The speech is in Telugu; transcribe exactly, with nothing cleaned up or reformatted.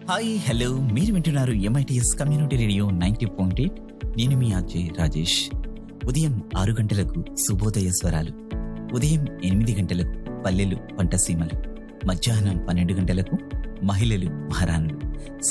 హాయ్ హలో మీరు వింటున్నారు MITS community radio ninety point eight. నేను మీ అజయ్ రాజేష్. ఉదయం ఆరు గంటలకు శుభోదయ స్వరాలు, ఉదయం ఎనిమిది గంటలకు పల్లెలు పంటసీమలు, మధ్యాహ్నం పన్నెండు గంటలకు మహిళలు మహారాణులు,